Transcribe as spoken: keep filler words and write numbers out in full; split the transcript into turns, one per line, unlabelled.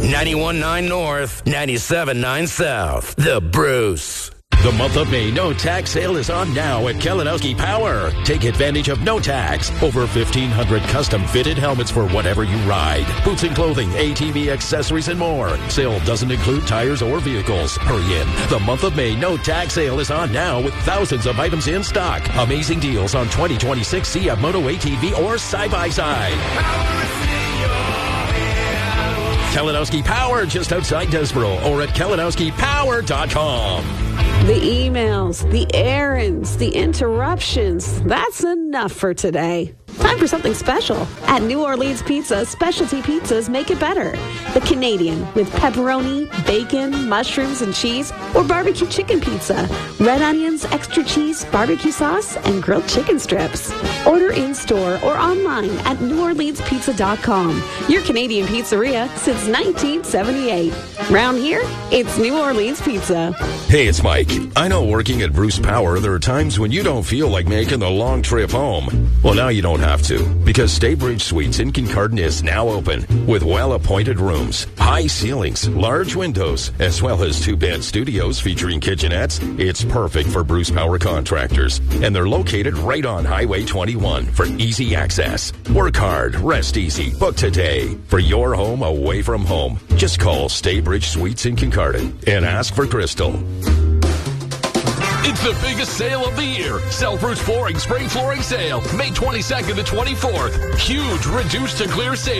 ninety-one point nine North, ninety-seven point nine South. The Bruce.
The month of May no tax sale is on now at Kalinowski Power. Take advantage of no tax. Over fifteen hundred custom fitted helmets for whatever you ride. Boots and clothing, A T V accessories, and more. Sale doesn't include tires or vehicles. Hurry in. The month of May no tax sale is on now with thousands of items in stock. Amazing deals on twenty twenty-six C F Moto A T V or side-by-side. Kalinowski Power just outside Desboro or at kalinowski power dot com.
The emails, the errands, the interruptions. That's enough for today. Time for something special. At New Orleans Pizza, specialty pizzas make it better. The Canadian with pepperoni, bacon, mushrooms, and cheese, or barbecue chicken pizza. Red onions, extra cheese, barbecue sauce, and grilled chicken strips. Order in-store or online at new orleans pizza dot com. Your Canadian pizzeria since nineteen seventy-eight. Round here, it's New Orleans Pizza.
Hey, it's Mike. I know working at Bruce Power, there are times when you don't feel like making the long trip home. Well, now you don't have to, because Staybridge Suites in Kincardine is now open with well-appointed rooms, high ceilings, large windows, as well as two-bed studios featuring kitchenettes. It's perfect for Bruce Power contractors, and they're located right on Highway twenty-one for easy access. Work hard, rest easy, book today. For your home away from home, just call Staybridge Suites in Kincardine and ask for Crystal.
It's the biggest sale of the year. Selfridge Flooring Spring Flooring Sale, May twenty-second to twenty-fourth. Huge reduced to clear sale.